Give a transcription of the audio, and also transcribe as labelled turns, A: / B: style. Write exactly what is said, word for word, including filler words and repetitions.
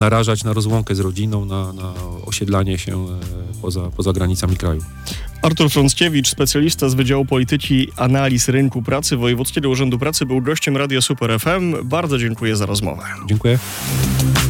A: narażać na rozłąkę z rodziną, na, na osiedlanie się poza, poza granicami kraju.
B: Artur Frąckiewicz, specjalista z Wydziału Polityki Analiz Rynku Pracy Wojewódzkiego Urzędu Pracy, był gościem Radia Super F M. Bardzo dziękuję za rozmowę.
A: Dziękuję.